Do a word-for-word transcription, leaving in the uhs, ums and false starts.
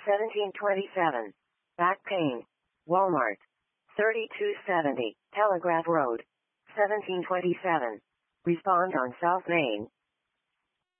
seventeen twenty-seven. Back pain. Walmart. thirty-two seventy. Telegraph Road. seventeen twenty-seven. Respond on South Main.